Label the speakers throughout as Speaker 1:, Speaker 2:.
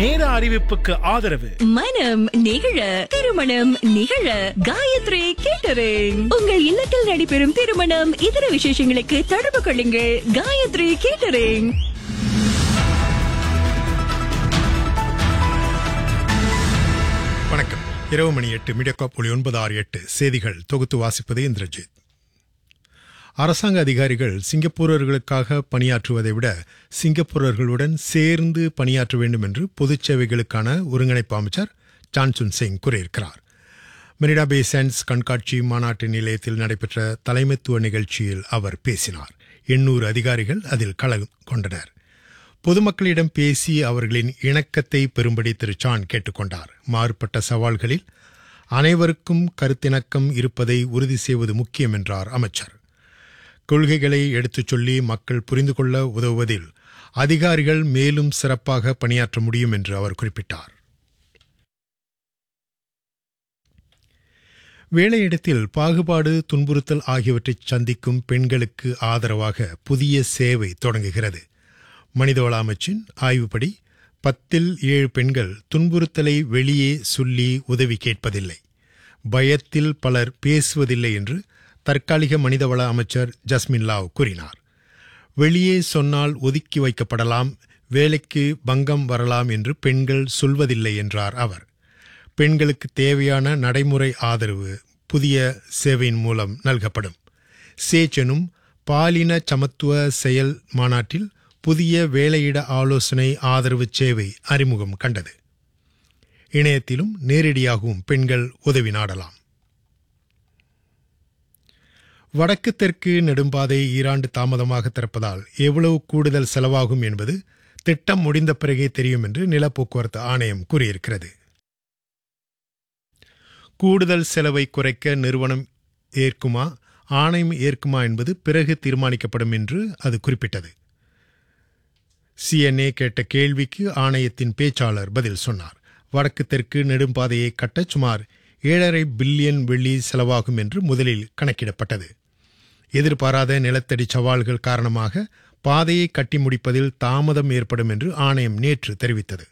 Speaker 1: நேர அறிவிப்புக்கு ஆதரவு
Speaker 2: மனம் நிகழ திருமணம் நிகழ காயத்ரி கேட்டரிங். உங்கள் இல்லத்தில் நடைபெறும் திருமணம் இதர விசேஷங்களுக்கு தொடர்பு கொள்ளுங்கள். காயத்ரி கேட்டரிங்.
Speaker 3: வணக்கம். இரவு மணி 8 மீடியாகாப் ஒளி 968 செய்திகள் தொகுத்து வாசிப்பது இந்திரஜித். அரசாங்க அதிகாரிகள் சிங்கப்பூரர்களுக்காக பணியாற்றுவதை விட சிங்கப்பூரர்களுடன் சேர்ந்து பணியாற்ற வேண்டும் என்று பொதுச் சேவைகளுக்கான ஒருங்கிணைப்பு அமைச்சர் சான் சுன் சிங் கூறியிருக்கிறார். மெரினா பே சாண்ட்ஸ் கண்காட்சி மாநாட்டு நிலையத்தில் நடைபெற்ற தலைமைத்துவ நிகழ்ச்சியில் அவர் பேசினார். 800 அதிகாரிகள் அதில் கலந்து கொண்டனர். பொதுமக்களிடம் பேசி அவர்களின் இணக்கத்தை பெறும்படி திரு சான் கேட்டுக்கொண்டார். மாறுபட்ட சவால்களில் அனைவருக்கும் கருத்திணக்கம் இருப்பதை உறுதி செய்வது முக்கியம் என்றார் அமைச்சர். கொள்கைகளை எடுத்துச் சொல்லி மக்கள் புரிந்து கொள்ள உதவுவதில் அதிகாரிகள் மேலும் சிறப்பாக பணியாற்ற முடியும் என்று அவர் குறிப்பிட்டார். வேலையிடத்தில் பாகுபாடு, துன்புறுத்தல் ஆகியவற்றை சந்திக்கும் பெண்களுக்கு ஆதரவாக புதிய சேவை தொடங்குகிறது. மனிதவள அமைச்சின் ஆய்வுப்படி 10 இல் 7 பெண்கள் துன்புறுத்தலை வெளியே சொல்லி உதவி கேட்பதில்லை. பயத்தில் பலர் பேசுவதில்லை என்று தற்காலிக மனிதவள அமைச்சர் ஜஸ்மின் லாவ் கூறினார். வெளியே சொன்னால் ஒதுக்கி வைக்கப்படலாம், வேலைக்கு பங்கம் வரலாம் என்று பெண்கள் சொல்வதில்லை என்றார் அவர். பெண்களுக்கு தேவையான நடைமுறை ஆதரவு புதிய சேவையின் மூலம் நல்கப்படும். சேச் எனும் பாலின சமத்துவ செயல் மாநாட்டில் புதிய வேலையிட ஆலோசனை ஆதரவு சேவை அறிமுகம் கண்டது. இணையத்திலும் நேரடியாகவும் பெண்கள் உதவி நாடலாம். வடக்கு தெற்கு நெடும்பாதை ஈராண்டு தாமதமாக திறப்பதால் எவ்வளவு கூடுதல் செலவாகும் என்பது திட்டம் முடிந்த பிறகே தெரியும் என்று நிலப்போக்குவரத்து ஆணையம் கூறியிருக்கிறது. கூடுதல் செலவை குறைக்க நிறுவனம் ஏற்குமா, ஆணையம் ஏற்குமா என்பது பிறகு தீர்மானிக்கப்படும் என்று அது குறிப்பிட்டது. CNA கேட்ட கேள்விக்கு ஆணையத்தின் பேச்சாளர் பதில் சொன்னார். வடக்கு தெற்கு நெடும்பாதையை கட்ட சுமார் 7.5 பில்லியன் வெள்ளி செலவாகும் என்று முதலில் கணக்கிடப்பட்டது. எதிர்பாராத நிலத்தடி சவால்கள் காரணமாக பாதையை கட்டி முடிப்பதில் தாமதம் ஏற்படும் என்று ஆணையம் நேற்று தெரிவித்தது.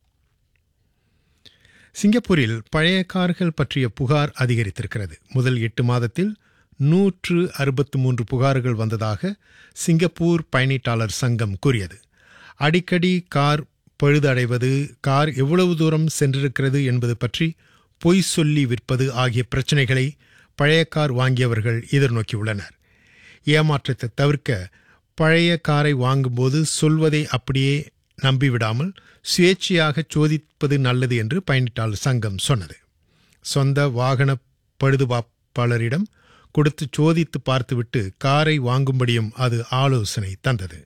Speaker 3: சிங்கப்பூரில் பழைய கார்கள் பற்றிய புகார் அதிகரித்திருக்கிறது. முதல் 8 மாதத்தில் 163 புகார்கள் வந்ததாக சிங்கப்பூர் பயணீட்டாளர் சங்கம் கூறியது. அடிக்கடி கார் பழுதடைவது, கார் எவ்வளவு தூரம் சென்றிருக்கிறது என்பது பற்றி பொய் சொல்லி விற்பது ஆகிய பிரச்சினைகளை பழைய கார் வாங்கியவர்கள் எதிர்நோக்கியுள்ளனர். ஏமாற்றத்தை தவிர்க்க பழைய காரை வாங்கும்போது சொல்வதை அப்படியே நம்பிவிடாமல் சுயேட்சையாக சோதிப்பது நல்லது என்று பயணிட்டாளர் சங்கம் சொன்னது. சொந்த வாகன பழுதுபார்ப்பாளரிடம் கொடுத்து சோதித்து பார்த்துவிட்டு காரை வாங்கும்படியும் அது ஆலோசனை தந்தது.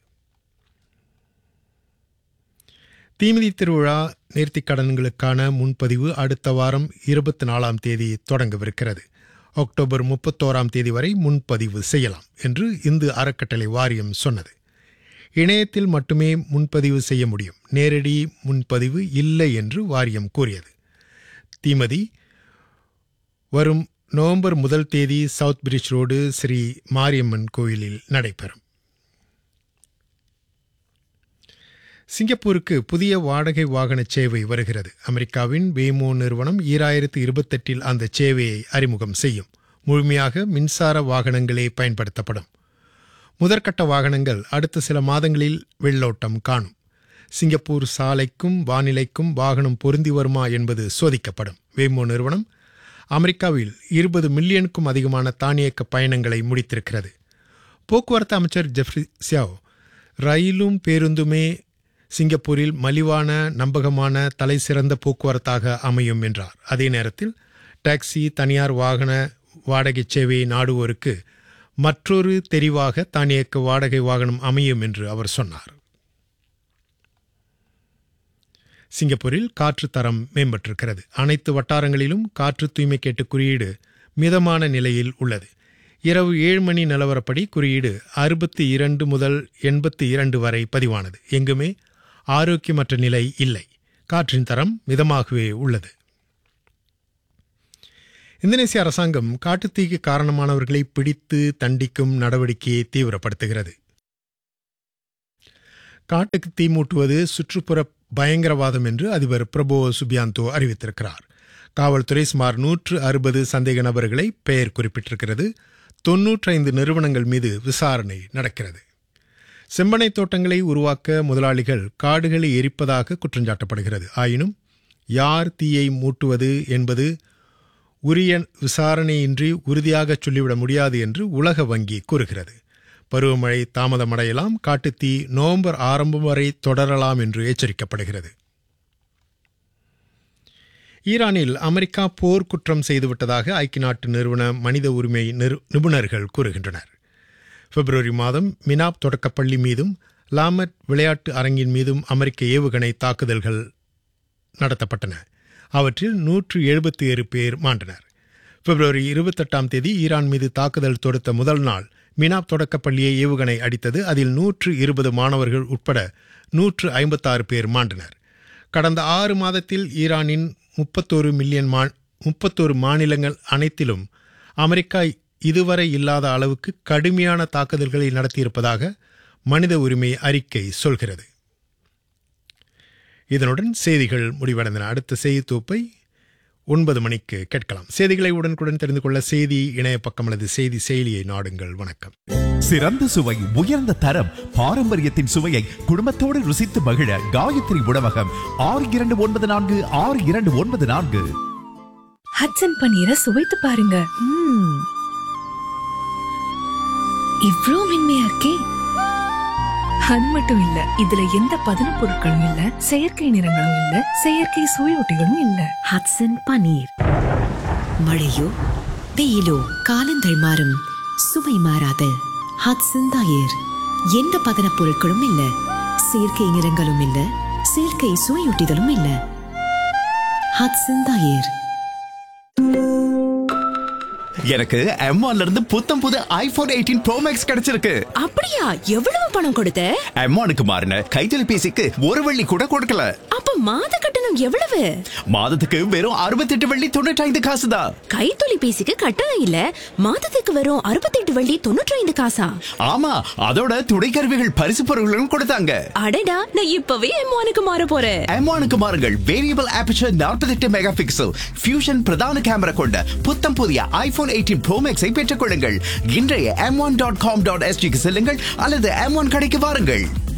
Speaker 3: தீமிதி திருவிழா நேர்த்திக்கடன்களுக்கான முன்பதிவு அடுத்த வாரம் 24ஆம் தேதி தொடங்கவிருக்கிறது. அக்டோபர் 31ஆம் தேதி வரை முன்பதிவு செய்யலாம் என்று இந்து அறக்கட்டளை வாரியம் சொன்னது. இணையத்தில் மட்டுமே முன்பதிவு செய்ய முடியும், நேரடி முன்பதிவு இல்லை என்று வாரியம் கூறியது. தீமதி வரும் நவம்பர் 1 தேதி south bridge road Sri Mariamman கோயிலில் நடைபெறும். சிங்கப்பூருக்கு புதிய வாடகை வாகன சேவை வருகிறது. அமெரிக்காவின் வேமோ நிறுவனம் 2028இல் அந்த சேவையை அறிமுகம் செய்யும். முழுமையாக மின்சார வாகனங்களே பயன்படுத்தப்படும். முதற்கட்ட வாகனங்கள் அடுத்த சில மாதங்களில் வெள்ளோட்டம் காணும். சிங்கப்பூர் சாலைக்கும் வானிலைக்கும் வாகனம் பொருந்தி வருமா என்பது சோதிக்கப்படும். வேமோ நிறுவனம் அமெரிக்காவில் 20 மில்லியனுக்கும் அதிகமான தானியக்க பயணங்களை முடித்திருக்கிறது. போக்குவரத்து அமைச்சர் ஜெஃப்ரி சியாவ், ரயிலும் பேருந்துமே சிங்கப்பூரில் மலிவான, நம்பகமான, தலை சிறந்த போக்குவரத்தாக அமையும் என்றார். அதே நேரத்தில் டாக்ஸி, தனியார் வாகன வாடகை சேவையை நாடுவோருக்கு மற்றொரு தெரிவாக தானியக்க வாடகை வாகனம் அமையும் என்று அவர் சொன்னார். சிங்கப்பூரில் காற்று தரம் மேம்பட்டிருக்கிறது. அனைத்து வட்டாரங்களிலும் காற்று தூய்மை கேட்டு குறியீடு மிதமான நிலையில் உள்ளது. இரவு 7 மணி நிலவரப்படி குறியீடு 62 முதல் 82 வரை பதிவானது. எங்குமே ஆரோக்கியமற்ற நிலை இல்லை. காற்றின் தரம் மிதமாகவே உள்ளது. இந்தோனேசிய அரசாங்கம் காட்டுத்தீக்கு காரணமானவர்களை பிடித்து தண்டிக்கும் நடவடிக்கையை தீவிரப்படுத்துகிறது. காட்டுக்கு தீ மூட்டுவது சுற்றுப்புற பயங்கரவாதம் என்று அதிபர் பிரபோ சுபியாந்தோ அறிவித்திருக்கிறார். காவல்துறை சுமார் 160 சந்தேக நபர்களை பெயர் குறிப்பிட்டிருக்கிறது. 95 நிறுவனங்கள் மீது விசாரணை நடக்கிறது. செம்பனை தோட்டங்களை உருவாக்க முதலாளிகள் காடுகளை எரிப்பதாக குற்றஞ்சாட்டப்படுகிறது. ஆயினும் யார் தீயை மூட்டுவது என்பது உரிய விசாரணையின்றி உறுதியாக சொல்லிவிட முடியாது என்று உலக வங்கி கூறுகிறது. பருவமழை தாமதமடையலாம், காட்டுத்தீ நவம்பர் ஆரம்பம் வரை தொடரலாம் என்று எச்சரிக்கப்படுகிறது. ஈரானில் அமெரிக்கா போர் குற்றம் செய்துவிட்டதாக ஐக்கிய நாட்டு நிறுவன மனித உரிமை நிபுணர்கள் கூறுகின்றனர். பிப்ரவரி மாதம் மினாப் தொடக்கப்பள்ளி மீதும் லாமட் விளையாட்டு அரங்கின் மீதும் அமெரிக்க ஏவுகணை தாக்குதல்கள் நடத்தப்பட்டன. அவற்றில் 177 பேர் மாண்டனர். பிப்ரவரி 28ஆம் தேதி ஈரான் மீது தாக்குதல் தொடுத்த முதல் நாள் மினாப் தொடக்கப்பள்ளியை ஏவுகணை அடித்தது. அதில் 120 மாணவர்கள் உட்பட 156 பேர் மாண்டனர். கடந்த 6 மாதத்தில் ஈரானின் 31 மாநிலங்கள் அனைத்திலும் அமெரிக்கா இதுவரை இல்லாத அளவுக்கு கடுமையான தாக்குதல்களை நடத்தியிருப்பதாக மனித உரிமை அறிக்கை சொல்கிறது. இதனுடன் செய்திகள் முடிவடைந்தன. அடுத்த செய்தி தொகுப்பை 9 மணிக்கு கேட்கலாம். செய்திகளை உடனுக்குடன் தெரிந்து கொள்ள செய்தி இணைய பக்கம் அல்லது செய்தி செயலியை நாடுங்கள். வணக்கம்.
Speaker 4: சிறந்த சுவை, உயர்ந்த தரம், பாரம்பரியத்தின் சுவையை குடும்பத்தோடு ருசித்து மகிழ காயத்ரி உணவகம் 6294.
Speaker 5: ஹட்சன் பன்னீரை சுவைத்து பாருங்க. இவ்ளோ மென்மையா இருக்கே. அது மட்டும் இல்ல, இதுல எந்த பதன பொருட்களும் இல்ல, செயற்கை நிறங்களும் இல்ல, செயற்கை சுவையொட்டிகளும் இல்ல.
Speaker 6: ஹட்சன் பன்னீர். மழையோ வெயிலோ காலங்கள் மாறும், சுவை மாறாத ஹட்சன் தயிர். எந்த பதன பொருட்களும் இல்ல, செயற்கை நிறங்களும் இல்ல, செயற்கை சுவையொட்டிகளும் இல்ல. ஹட்சன் தயிர்.
Speaker 4: எனக்கு M1ல இருந்து புத்தம் புது iPhone 18 Pro Max கிடைச்சிருக்கு.
Speaker 6: அப்படியா? எவ்வளவு பணம் கொடுத்த?
Speaker 4: M1க்கு மாறின கைத்தொலைபேசிக்கு ஒரு வெள்ளி கூட கொடுக்கல.
Speaker 6: அப்ப மாத கட்டணம் எவ்வளவு?
Speaker 4: மாதத்துக்கு வெறும் 68 வெள்ளி 95 காசு தான்.
Speaker 6: கைத்தொலைபேசிக்கு கட்டணம் இல்ல, மாதத்துக்கு வெறும் 68 வெள்ளி 95 காசா?
Speaker 4: ஆமா, அதோட துணைக்கருவிகள் பரிசு பொருட்களும் கொடுத்தாங்க.
Speaker 6: அடடா, நான் இப்பவே M1க்கு மாற போறேன்.
Speaker 4: M1க்கு மாறுங்கள். Variable aperture 48 mega pixel fusion பிரதான கேமரா கொண்ட புத்தம் புதிய iPhone 18 Pro Max ஐ பெற்றுக் கொள்ளுங்கள். இன்றைய m1.com.sg க்கு செல்லுங்கள் அல்லது M1 கடைக்கு வாருங்கள்.